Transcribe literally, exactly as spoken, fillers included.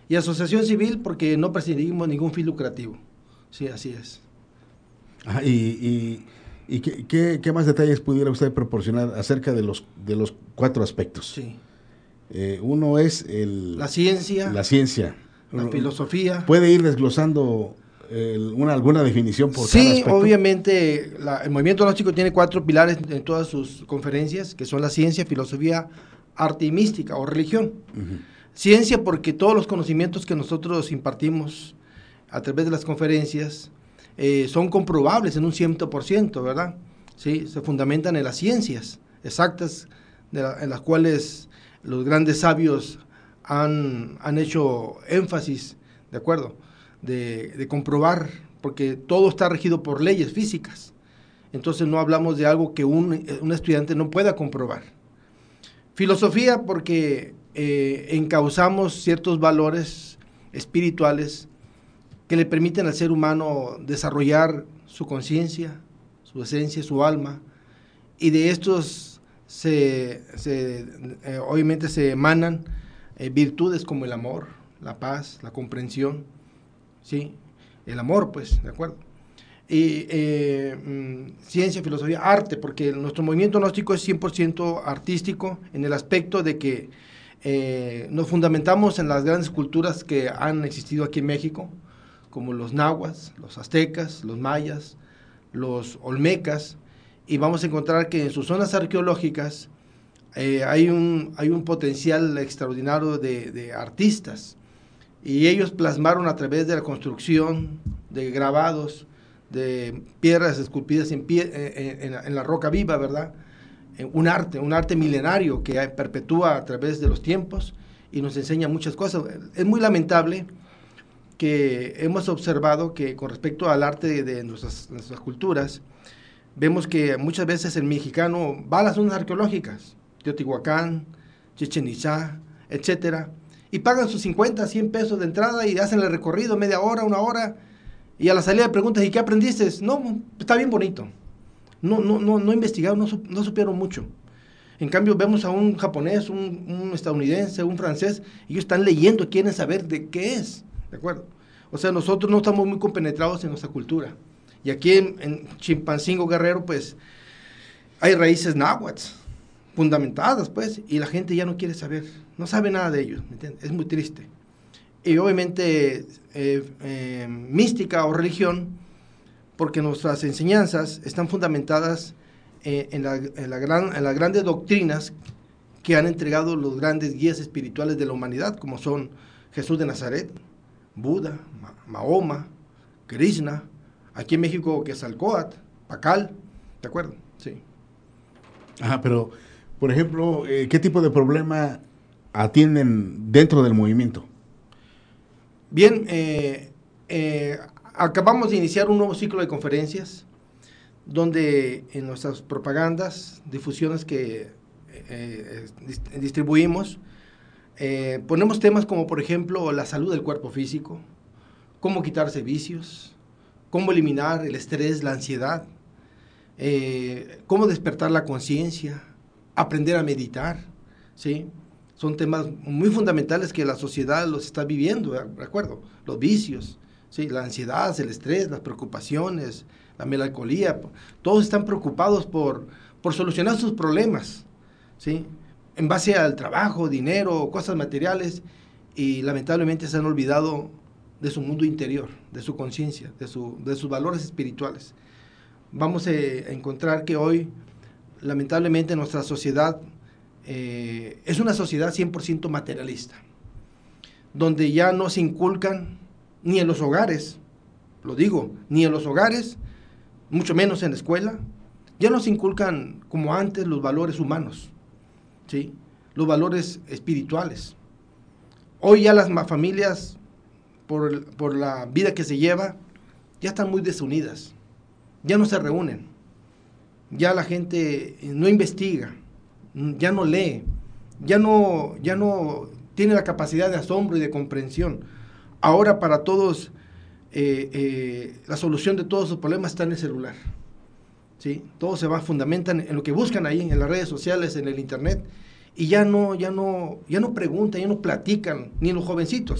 Y asociación civil porque no perseguimos ningún fin lucrativo. Sí, así es. Ajá, y, y, y ¿qué, qué, qué más detalles pudiera usted proporcionar acerca de los, de los cuatro aspectos? Sí. Eh, uno es el, La ciencia, la ciencia. la filosofía. ¿Puede ir desglosando el, una, alguna definición por cada Sí, aspecto? obviamente la, el movimiento gnóstico tiene cuatro pilares en todas sus conferencias, que son la ciencia, filosofía, arte y mística o religión. Uh-huh. Ciencia porque todos los conocimientos que nosotros impartimos a través de las conferencias eh, son comprobables en un cien por ciento, ¿verdad? Sí, se fundamentan en las ciencias exactas de la, en las cuales los grandes sabios han, han hecho énfasis, ¿de acuerdo? De, de comprobar, porque todo está regido por leyes físicas. Entonces no hablamos de algo que un, un estudiante no pueda comprobar. Filosofía porque eh, encauzamos ciertos valores espirituales que le permiten al ser humano desarrollar su conciencia, su esencia, su alma, y de estos se, se, eh, obviamente se emanan eh, virtudes como el amor, la paz, la comprensión, ¿sí? El amor, pues, ¿de acuerdo? Y eh, mm, ciencia, filosofía, arte, porque nuestro movimiento gnóstico es cien por ciento artístico en el aspecto de que eh, nos fundamentamos en las grandes culturas que han existido aquí en México, como los nahuas, los aztecas, los mayas, los olmecas, y vamos a encontrar que en sus zonas arqueológicas eh, hay, un, hay un potencial extraordinario de, de artistas, y ellos plasmaron a través de la construcción de grabados, de piedras esculpidas en, pie, en, en, en la roca viva, ¿verdad? Un arte, un arte milenario que perpetúa a través de los tiempos y nos enseña muchas cosas. Es muy lamentable que hemos observado que con respecto al arte de, de nuestras, nuestras culturas, vemos que muchas veces el mexicano va a las zonas arqueológicas, Teotihuacán, Chichén Itzá, etcétera, y pagan sus cincuenta, cien pesos de entrada y hacen el recorrido media hora, una hora, y a la salida le preguntas, ¿y qué aprendiste? No, está bien bonito. No, no, no, no investigaron, no, no supieron mucho. En cambio, vemos a un japonés, un, un estadounidense, un francés, y ellos están leyendo, quieren saber de qué es, ¿de acuerdo? O sea, nosotros no estamos muy compenetrados en nuestra cultura. Y aquí en, en Chilpancingo Guerrero, pues, hay raíces náhuatl, fundamentadas, pues, y la gente ya no quiere saber, no sabe nada de ellos, ¿me entiendes? Es muy triste. Y obviamente, eh, eh, mística o religión, porque nuestras enseñanzas están fundamentadas eh, en, la, en, la gran, en las grandes doctrinas que han entregado los grandes guías espirituales de la humanidad, como son Jesús de Nazaret, Buda, Mahoma, Krishna, aquí en México Quetzalcóatl, Pacal, ¿de acuerdo? Sí. Ajá, pero, por ejemplo, eh, ¿qué tipo de problema atienden dentro del movimiento? Bien, eh, eh, acabamos de iniciar un nuevo ciclo de conferencias donde en nuestras propagandas, difusiones que eh, distribuimos, eh, ponemos temas como, por ejemplo, la salud del cuerpo físico, cómo quitarse vicios, cómo eliminar el estrés, la ansiedad, eh, cómo despertar la conciencia, aprender a meditar, ¿sí? Son temas muy fundamentales que la sociedad los está viviendo, ¿de acuerdo? Los vicios, ¿sí? La ansiedad, el estrés, las preocupaciones, la melancolía, todos están preocupados por, por solucionar sus problemas, ¿sí? En base al trabajo, dinero, cosas materiales, y lamentablemente se han olvidado de su mundo interior, de su conciencia, de, su, de sus valores espirituales. Vamos a encontrar que hoy, lamentablemente, nuestra sociedad eh, es una sociedad cien por ciento materialista, donde ya no se inculcan ni en los hogares, lo digo, ni en los hogares, mucho menos en la escuela, ya no se inculcan como antes los valores humanos, ¿sí? Los valores espirituales. Hoy ya las familias, por, el, por la vida que se lleva, ya están muy desunidas, ya no se reúnen, ya la gente no investiga, ya no lee, ya no, ya no tiene la capacidad de asombro y de comprensión. Ahora para todos, eh, eh, la solución de todos sus problemas está en el celular, ¿sí? Todo se va, fundamentan en lo que buscan ahí, en las redes sociales, en el internet, y ya no, ya no, ya no preguntan, ya no platican, ni los jovencitos.